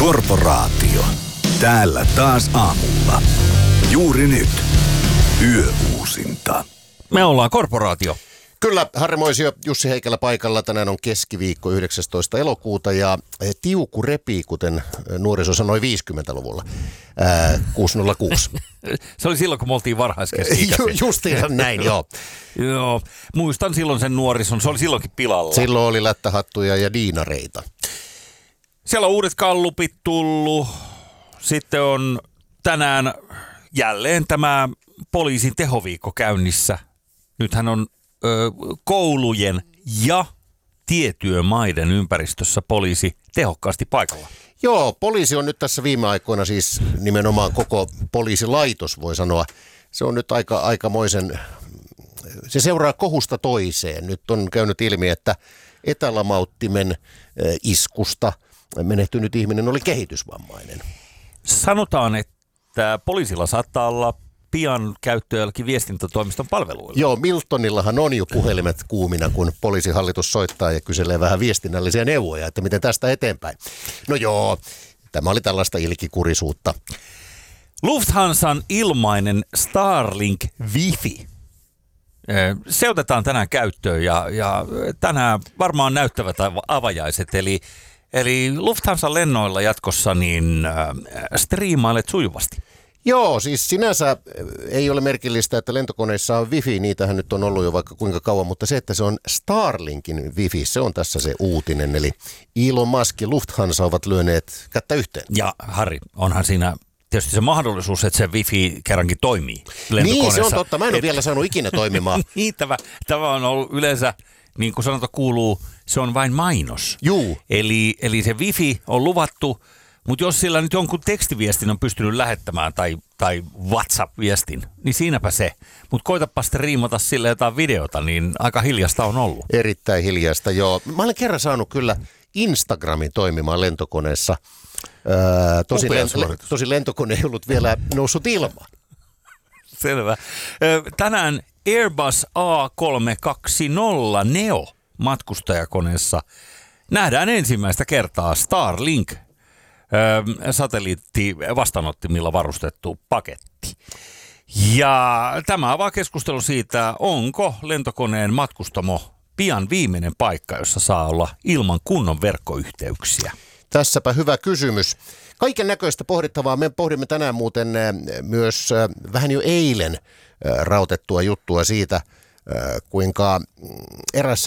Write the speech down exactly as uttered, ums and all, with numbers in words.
Korporaatio. Täällä taas aamulla. Juuri nyt. Yöuusinta. Me ollaan Korporaatio. Kyllä, Harri Moisio, Jussi Heikelä paikalla. Tänään on keskiviikko yhdeksästoista elokuuta ja tiuku repii, kuten nuoriso sanoi viisikymmentäluvulla. Ää, kuusi nolla kuusi. Se oli silloin, kun me oltiin varhaiskeski-ikäisiä. Ju, justiinsa näin, joo. Joo, muistan silloin sen nuorison. Se oli silloinkin pilalla. Silloin oli lättähattuja ja diinareita. Siellä on uudet gallupit tullut. Sitten on tänään jälleen tämä poliisin tehoviikko käynnissä. Nythän on ö, koulujen ja tietyömaiden ympäristössä poliisi tehokkaasti paikalla. Joo, poliisi on nyt tässä viime aikoina siis nimenomaan koko poliisilaitos, voi sanoa. Se on nyt aika aikamoisen, se seuraa kohusta toiseen. Nyt on käynyt ilmi, että etälamauttimen iskusta menehtynyt ihminen oli kehitysvammainen. Sanotaan, että poliisilla saattaa olla pian käyttöjälläkin viestintätoimiston palveluilla. Joo, Miltonillahan on jo puhelimet kuumina, kun poliisihallitus soittaa ja kyselee vähän viestinnällisiä neuvoja, että miten tästä eteenpäin. No joo, tämä oli tällaista ilkikurisuutta. Lufthansan ilmainen Starlink Wi-Fi. Se otetaan tänään käyttöön ja, ja tänään varmaan näyttävät avajaiset, eli Eli Lufthansan lennoilla jatkossa niin äh, striimailet sujuvasti. Joo, siis sinänsä ei ole merkillistä, että lentokoneissa on wifi, niitähän nyt on ollut jo vaikka kuinka kauan, mutta se, että se on Starlinkin wifi, se on tässä se uutinen. Eli Elon Musk ja Lufthansa ovat lyöneet kättä yhteen. Ja Harri, onhan siinä tietysti se mahdollisuus, että se wifi kerrankin toimii lentokoneessa. Niin, se on totta. Mä en ole Et... vielä saanut ikinä toimimaan. niin, tämä, tämä on ollut yleensä, niin kuin sanota kuuluu, se on vain mainos. Juu. Eli, eli se wifi on luvattu, mutta jos sillä nyt jonkun tekstiviestin on pystynyt lähettämään tai, tai WhatsApp-viestin, niin siinäpä se. Mutta koitapa sitten riimata sille jotain videota, niin aika hiljasta on ollut. Erittäin hiljasta, joo. Mä olen kerran saanut kyllä Instagramin toimimaan lentokoneessa. Öö, tosi, len- tosi lentokone ei ollut vielä noussut ilmaan. Selvä. Tänään Airbus A kolme kaksikymmentä Neo matkustajakoneessa nähdään ensimmäistä kertaa Starlink satelliitti vastaanottimilla varustettu paketti. Ja tämä avaa keskustelu siitä, onko lentokoneen matkustamo pian viimeinen paikka, jossa saa olla ilman kunnon verkkoyhteyksiä. Tässäpä hyvä kysymys. Kaiken näköistä pohdittavaa. Me pohdimme tänään muuten myös vähän jo eilen rautettua juttua siitä, kuinka erässä